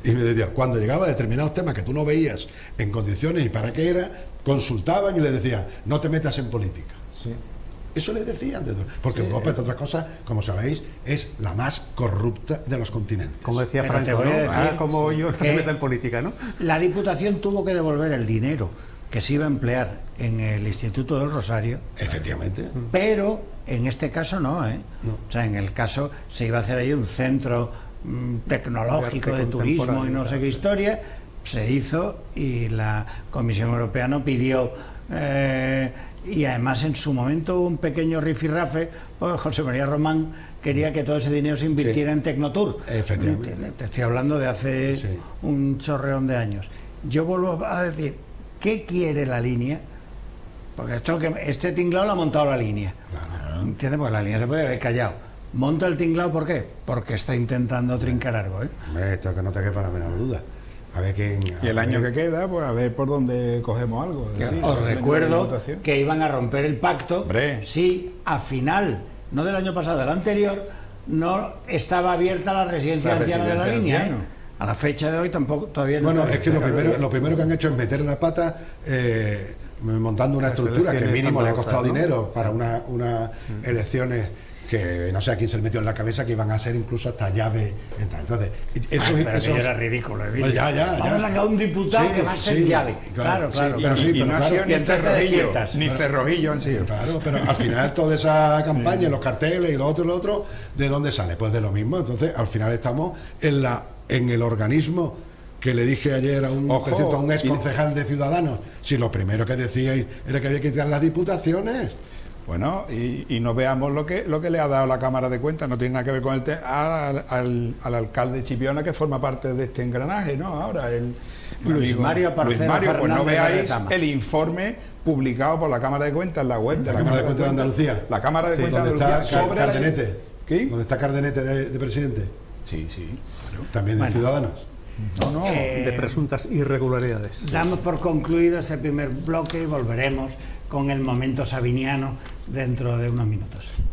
Y me decía, cuando llegaba a determinados temas que tú no veías en condiciones y para qué era, consultaban y le decían, no te metas en política. Sí. Eso le decían, porque sí, Europa, entre otras cosas, como sabéis, es la más corrupta de los continentes. Como decía Franco, ¿no? Como yo no se meta en política, ¿no? La Diputación tuvo que devolver el dinero que se iba a emplear en el Instituto del Rosario. Efectivamente. Pero en este caso no, ¿eh? No. O sea, en el caso se iba a hacer ahí un centro tecnológico de turismo y no sé qué historia. Se hizo y la Comisión Europea no pidió... y además en su momento hubo un pequeño rifirrafe, pues José María Román quería que todo ese dinero se invirtiera en Tecnotour. Efectivamente. Te estoy hablando de hace un chorreón de años. Yo vuelvo a decir, ¿qué quiere la línea? Porque este tinglado lo ha montado la línea. Claro. ¿Entiendes? Porque la línea se puede haber callado. ¿Monta el tinglado por qué? Porque está intentando trincar algo, ¿eh? Esto que no te quepa la menor duda. A ver quién... Y el año que queda, pues a ver por dónde cogemos algo. Os recuerdo que iban a romper el pacto si a final, no del año pasado, del anterior, no estaba abierta la residencia anciana de la línea, ¿eh? A la fecha de hoy tampoco todavía no. Bueno, es que lo primero que han hecho es meter en la pata montando una estructura que mínimo le ha costado dinero para unas elecciones que no sé a quién se le metió en la cabeza que iban a ser incluso hasta llave. Entonces, eso era ridículo. Pues vamos a sacar un diputado que va a ser llave. Claro. Y no ha sido ni cerrojillo han sido. Claro, pero al final toda esa campaña, los carteles y lo otro, ¿de dónde sale? Pues de lo mismo. Entonces, al final estamos en el organismo que le dije ayer a un ex concejal de Ciudadanos, si lo primero que decíais era que había que quitar las diputaciones. Bueno, y no veamos lo que le ha dado la Cámara de Cuentas, no tiene nada que ver con al alcalde Chipiona, que forma parte de este engranaje, ¿no? Ahora Luis Mario Parcero Fernández, pues no veáis el informe publicado por la Cámara de Cuentas en la web de la Cámara de Cuentas de Andalucía. La Cámara de Cuentas de Andalucía sobre Cardenete. ¿Dónde está Cardenete de presidente? Sí. Claro. También de Ciudadanos. No, de presuntas irregularidades. Damos por concluido este primer bloque y volveremos con el momento sabiniano dentro de unos minutos.